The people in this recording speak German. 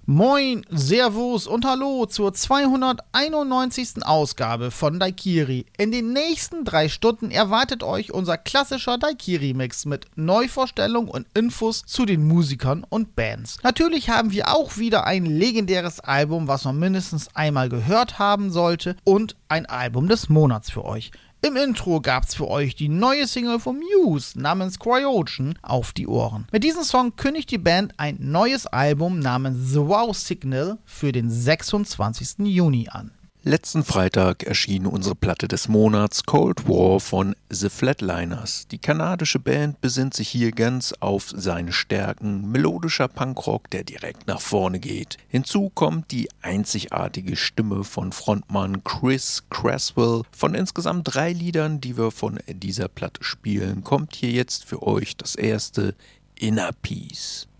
Moin, Servus und Hallo zur 291. Ausgabe von Daikiri. In den nächsten 3 Stunden erwartet euch unser klassischer Daikiri-Mix mit Neuvorstellung und Infos zu den Musikern und Bands. Natürlich haben wir auch wieder ein legendäres Album, was man mindestens einmal gehört haben sollte, und ein Album des Monats für euch. Im Intro gab's für euch die neue Single von Muse namens Cryogen auf die Ohren. Mit diesem Song kündigt die Band ein neues Album namens The Wow Signal für den 26. Juni an. Letzten Freitag erschien unsere Platte des Monats Cold War von The Flatliners. Die kanadische Band besinnt sich hier ganz auf seine Stärken, melodischer Punkrock, der direkt nach vorne geht. Hinzu kommt die einzigartige Stimme von Frontmann Chris Cresswell. Von insgesamt 3 Liedern, die wir von dieser Platte spielen, kommt hier jetzt für euch das erste, Inner Peace.